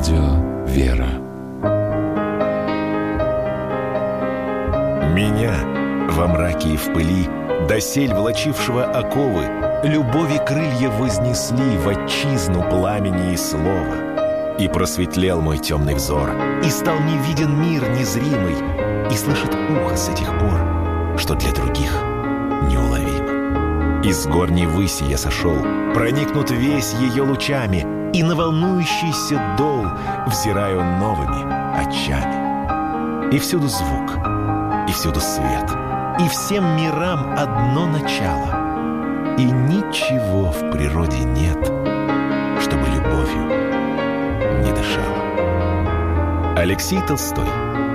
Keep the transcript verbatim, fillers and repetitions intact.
Радио «Вера». Меня во мраке и в пыли, досель влачившего оковы, любови крылья вознесли в отчизну пламени и слова. И просветлел мой темный взор, и стал мне виден мир незримый, и слышит ухо с этих пор, что для других неуловимо. Из горней выси я сошел, проникнут весь ее лучами, и на волнующийся дол взираю новыми очами. И всюду звук, и всюду свет, и всем мирам одно начало, и ничего в природе нет, чтобы любовью не дышала. Алексей Толстой.